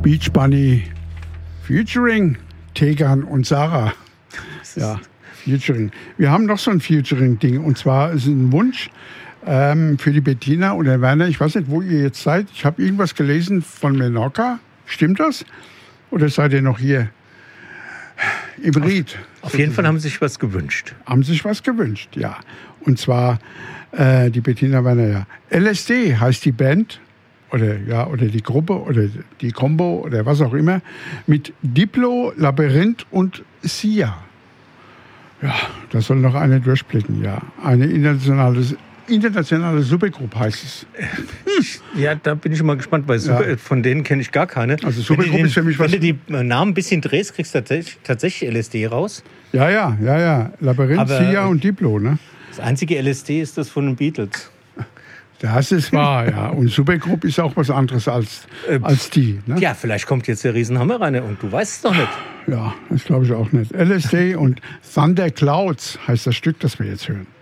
Beach Bunny featuring Tegan und Sarah. Ja, Featuring. Wir haben noch so ein Featuring-Ding. Und zwar ist ein Wunsch für die Bettina und den Werner. Ich weiß nicht, wo ihr jetzt seid. Ich habe irgendwas gelesen von Menorca. Stimmt das? Oder seid ihr noch hier im Ried? Auf jeden Fall haben sie sich was gewünscht. Haben sich was gewünscht, ja. Und zwar die Bettina Werner, ja. LSD heißt die Band. Oder die Gruppe oder die Combo oder was auch immer, mit Diplo, Labyrinth und Sia. Ja, da soll noch eine durchblicken, ja. Eine internationale Supergruppe heißt es. Ja, da bin ich mal gespannt, weil von denen kenne ich gar keine. Also Supergruppe ist für mich was... Wenn du die Namen ein bisschen drehst, kriegst du tatsächlich LSD raus. Ja. Labyrinth, aber Sia und Diplo, ne? Das einzige LSD ist das von den Beatles. Das ist wahr, ja. Und Supergroup ist auch was anderes als die. Ne? Ja, vielleicht kommt jetzt der Riesenhammer rein und du weißt es doch nicht. Ja, das glaube ich auch nicht. LSD und Thunder Clouds heißt das Stück, das wir jetzt hören.